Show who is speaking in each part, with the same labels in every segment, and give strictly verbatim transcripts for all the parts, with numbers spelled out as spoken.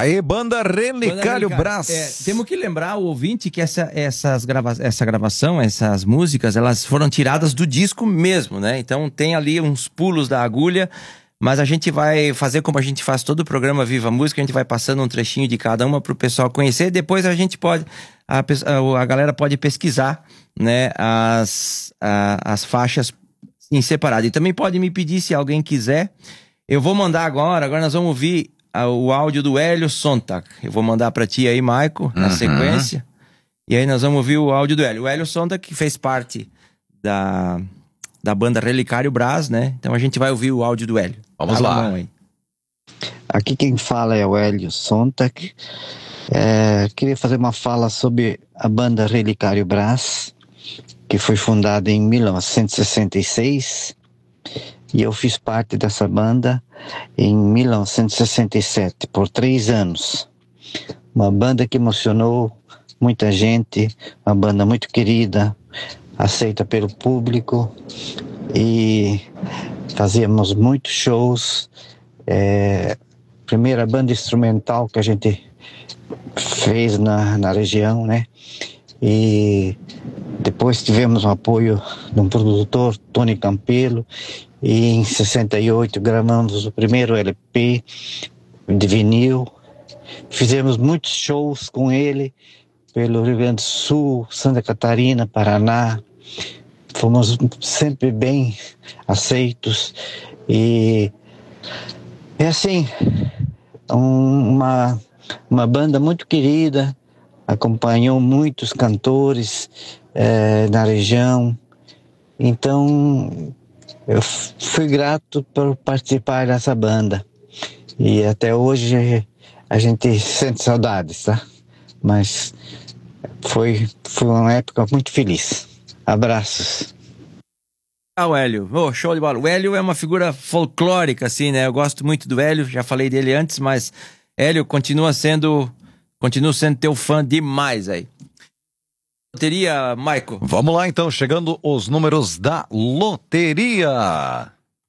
Speaker 1: Aí, Banda Relicário Brás.
Speaker 2: É, temos que lembrar o ouvinte que essa, essas grava essa gravação, essas músicas, elas foram tiradas do disco mesmo, né? Então tem ali uns pulos da agulha, mas a gente vai fazer como a gente faz todo o programa Viva Música, a gente vai passando um trechinho de cada uma pro pessoal conhecer, depois a gente pode, a, a, a galera pode pesquisar, né, as, a, as faixas em separado. E também pode me pedir se alguém quiser. Eu vou mandar agora, agora nós vamos ouvir o áudio do Hélio Sontag. Eu vou mandar pra ti aí, Maico, na uhum. sequência. E aí nós vamos ouvir o áudio do Hélio. O Hélio Sontag, que fez parte da, da banda Relicário Brás, né? Então a gente vai ouvir o áudio do Hélio.
Speaker 1: Vamos
Speaker 2: tá
Speaker 1: lá.
Speaker 2: Aí.
Speaker 3: Aqui quem fala é o Hélio Sontag. É, queria fazer uma fala sobre a banda Relicário Brás, que foi fundada em mil novecentos e sessenta e seis. E eu fiz parte dessa banda em mil novecentos e sessenta e sete, por três anos. Uma banda que emocionou muita gente, uma banda muito querida, aceita pelo público, e fazíamos muitos shows. É, primeira banda instrumental que a gente fez na, na região, né? E depois tivemos o apoio de um produtor, Tony Campelo, e em sessenta e oito gravamos o primeiro L P de vinil. Fizemos muitos shows com ele pelo Rio Grande do Sul, Santa Catarina, Paraná. Fomos sempre bem aceitos. E é assim, um, uma, uma banda muito querida, acompanhou muitos cantores é, na região. Então eu fui grato por participar dessa banda, e até hoje a gente sente saudades, tá? Mas foi, foi uma época muito feliz. Abraços.
Speaker 2: Ah, o Hélio, oh, show de bola. O Hélio é uma figura folclórica, assim, né? Eu gosto muito do Hélio, já falei dele antes, mas Hélio continua sendo, continua sendo teu fã demais aí. Loteria, Maico.
Speaker 1: Vamos lá então, chegando os números da loteria.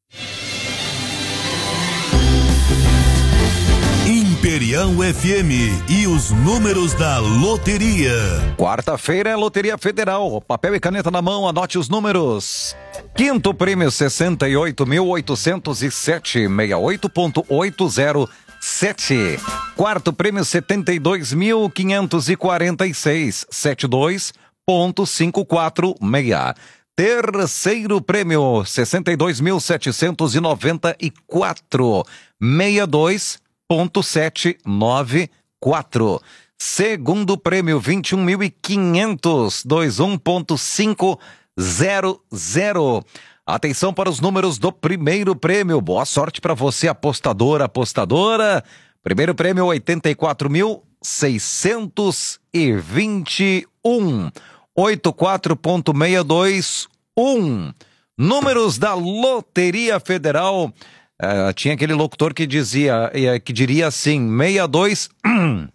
Speaker 4: Imperial F M e os números da loteria.
Speaker 1: Quarta-feira é Loteria Federal. Papel e caneta na mão, anote os números. Quinto prêmio sessenta e oito mil oitocentos e sete, sessenta e oito ponto oito zero sete. Quarto prêmio setenta e dois mil quinhentos e quarenta e seis, setenta e dois ponto cinco quatro seis. Terceiro prêmio sessenta e dois mil setecentos e noventa e quatro, sessenta e dois ponto sete nove quatro. Segundo prêmio vinte e um mil e quinhentos, vinte e um ponto cinco zero zero. Atenção para os números do primeiro prêmio. Boa sorte para você, apostador, apostadora. Primeiro prêmio oitenta e quatro mil seiscentos e vinte e um, oitenta e quatro ponto seis dois um. Números da Loteria Federal. Uh, tinha aquele locutor que dizia, uh, que diria assim, sessenta e dois